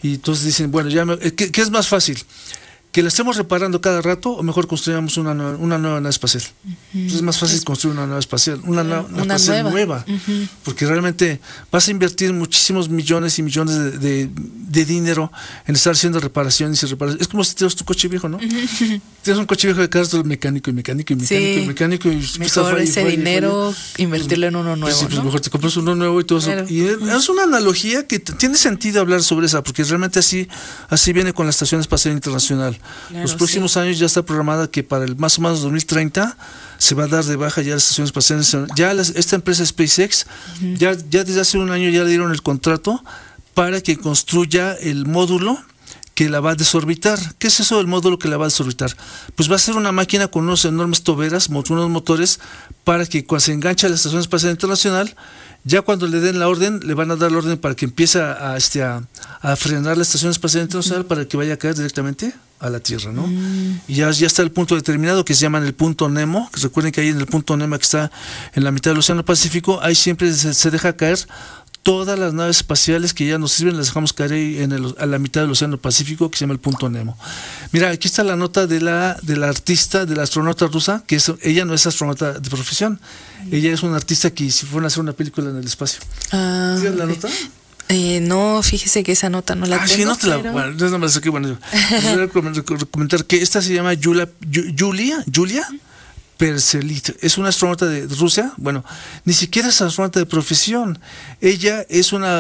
Y entonces dicen, bueno, ¿qué es más fácil? ¿Que la estemos reparando cada rato o mejor construyamos una nueva nave espacial? Entonces es más fácil construir una nave espacial, una espacial nueva, porque realmente vas a invertir muchísimos millones y millones de dinero en estar haciendo reparaciones y reparaciones. Es como si tienes tu coche viejo, ¿no? Tienes un coche viejo de cada rato mecánico. Mejor ese dinero invertirlo en uno nuevo, pues mejor te compras uno nuevo y todo eso. Y es una analogía que tiene sentido hablar sobre esa, porque realmente así viene con la Estación Espacial Internacional. Claro, los próximos años ya está programada que para el más o menos 2030 se va a dar de baja ya la Estación Espacial Internacional. Ya esta empresa SpaceX ya desde hace un año ya le dieron el contrato para que construya el módulo que la va a desorbitar. ¿Qué es eso del módulo que la va a desorbitar? Pues va a ser una máquina con unos enormes toberas, unos motores, para que cuando se enganche a la Estación Espacial Internacional, ya cuando le den la orden, le van a dar la orden para que empiece a frenar la Estación Espacial Internacional para que vaya a caer directamente a la Tierra, ¿no? Y ya está el punto determinado que se llama el punto Nemo. Recuerden que ahí en el punto Nemo que está en la mitad del Océano Pacífico, ahí siempre se deja caer todas las naves espaciales que ya nos sirven, las dejamos caer ahí a la mitad del Océano Pacífico, que se llama el punto Nemo. Mira, aquí está la nota de la artista, de la astronauta rusa, que ella no es astronauta de profesión, ella es una artista que si fueron a hacer una película en el espacio. ¿Tienes la nota? No, fíjese que esa nota no la tengo. Sí, no te pero... bueno, no me la saqué. Bueno, les voy a comentar que esta se llama Yulia Perselit, es una astronauta de Rusia. Bueno, ni siquiera es astronauta de profesión. Ella es una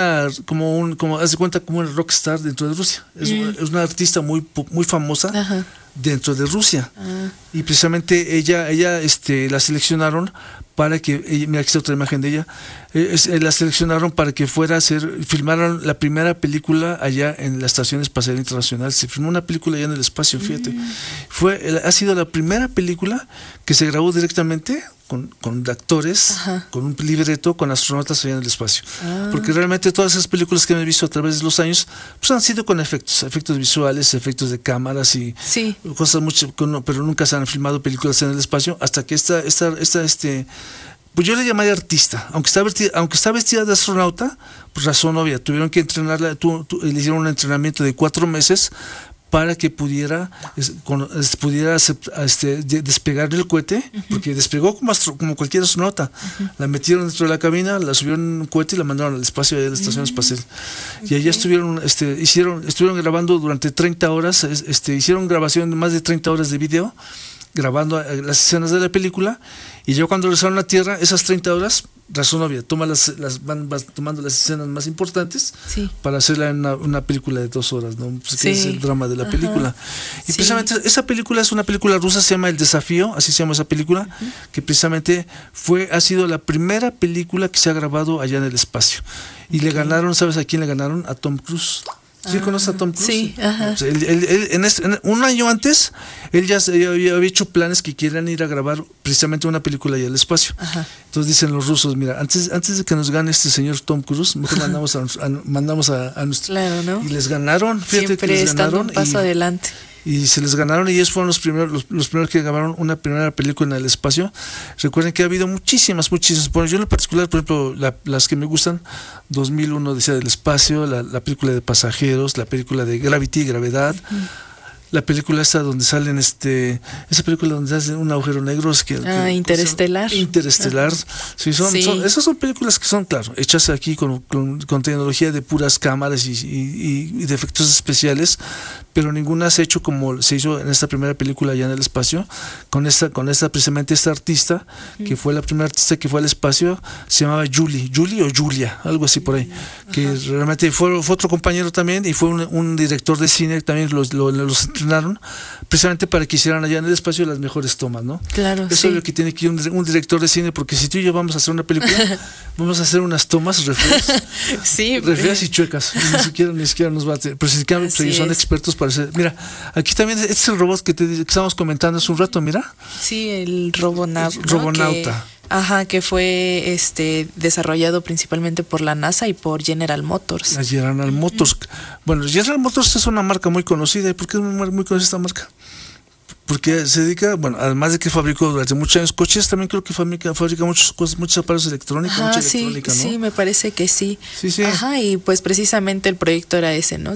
como haz de cuenta, como un rockstar dentro de Rusia. Es una artista muy famosa. Ajá. Dentro de Rusia. Y precisamente ella la seleccionaron para que, mira, aquí está otra imagen de ella, la seleccionaron para que filmaron la primera película allá en la Estación Espacial Internacional. Se filmó una película allá en el espacio, fíjate. Ha sido la primera película que se grabó directamente con actores, ajá, con un libreto, con astronautas allá en el espacio. Porque realmente todas esas películas que hemos visto a través de los años, pues han sido con efectos visuales, efectos de cámaras y cosas mucho, pero nunca se han filmado películas en el espacio hasta que pues yo le llamaría artista, aunque está vestida de astronauta, pues razón obvia, tuvieron que entrenarla, le hicieron un entrenamiento de 4 meses para que pudiera despegar el cohete, porque despegó como cualquier astronauta. La metieron dentro de la cabina, la subieron en un cohete y la mandaron al espacio, a la estación espacial. Y allá estuvieron grabando durante 30 horas, hicieron grabación de más de 30 horas de video, grabando las escenas de la película, y ya cuando regresaron a la Tierra, esas 30 horas, razón obvia, van tomando las escenas más importantes para hacerla en una película de 2 horas, ¿no? Pues que es el drama de la película. Y precisamente esa película es una película rusa, se llama El Desafío, así se llama esa película, que precisamente ha sido la primera película que se ha grabado allá en el espacio. Y le ganaron, ¿sabes a quién le ganaron? A Tom Cruise. ¿Sí conoces a Tom Cruise? Sí, ajá. O sea, un año antes, él ya había hecho planes que querían ir a grabar precisamente una película allá al espacio. Ajá. Entonces dicen los rusos, mira, antes de que nos gane este señor Tom Cruise, mejor mandamos a nuestro... Claro, ¿no? Y les ganaron, fíjate. Siempre que les estando ganaron un paso adelante. Y se les ganaron, y ellos fueron los primeros que grabaron una primera película en el espacio. Recuerden que ha habido muchísimas. Bueno, yo en lo particular, por ejemplo, las que me gustan, 2001 Odisea del espacio, la película de Pasajeros, la película de Gravity, Gravedad, la película esta donde salen esa película donde hacen un agujero negro Interestelar. Interestelar. Sí, esas son películas que son, claro, hechas aquí con tecnología de puras cámaras y de efectos especiales, pero ninguna se ha hecho como se hizo en esta primera película allá en el espacio, con esta precisamente esta artista, que fue la primera artista que fue al espacio, se llamaba Julie o Julia, algo así por ahí, que realmente fue otro compañero también, y fue un director de cine también, los entrenaron precisamente para que hicieran allá en el espacio las mejores tomas, ¿no? Claro. Es obvio que tiene que ir un director de cine, porque si tú y yo vamos a hacer una película, vamos a hacer unas tomas refeas y chuecas, ni siquiera nos va a hacer, pero si son expertos para hacer. Mira, aquí también este es el robot que estábamos comentando hace un rato, mira. Sí, el Robonauta. Que fue desarrollado principalmente por la NASA y por General Motors. La General Motors. Bueno, General Motors es una marca muy conocida. ¿Y por qué es muy conocida esta marca? Porque se dedica, bueno, además de que fabricó durante muchos años coches, también creo que fabrica muchos aparatos electrónicos, mucha electrónica, ¿no? Sí, me parece que sí. Sí. Ajá, y pues precisamente el proyecto era ese, ¿no?